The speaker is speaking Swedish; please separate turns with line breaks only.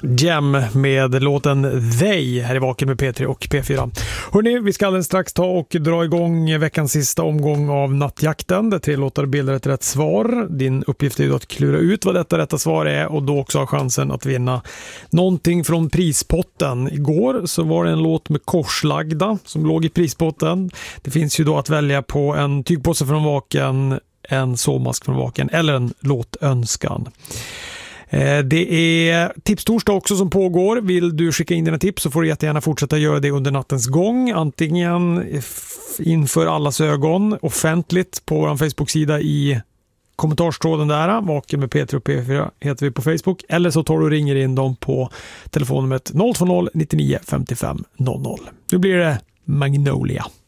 Gem med låten They här i Vaken med P3 och P4. Hörrni, vi ska alldeles strax ta och dra igång veckans sista omgång av Nattjakten. Där 3 låtar bildar ett rätt svar. Din uppgift är ju att klura ut vad detta rätta svar är och då också ha chansen att vinna någonting från prispotten. Igår så var det en låt med korslagda som låg i prispotten. Det finns ju då att välja på en tygpåse från Vaken, en sovmask från Vaken eller en låtönskan. Det är tipstorsdag också som pågår. Vill du skicka in dina tips så får du jättegärna fortsätta göra det under nattens gång. Antingen inför allas ögon, offentligt på vår Facebook-sida i kommentarstråden där. Vaken med P3 och P4 heter vi på Facebook. Eller så tar du och ringer in dem på telefonnumret 020 99 55 00. Nu blir det Magnolia.